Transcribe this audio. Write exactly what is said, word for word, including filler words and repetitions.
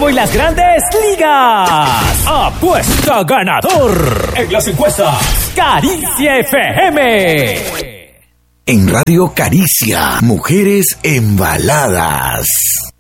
y las grandes ligas. Apuesta ganador en las encuestas Caricia F M. En Radio Caricia, mujeres embaladas.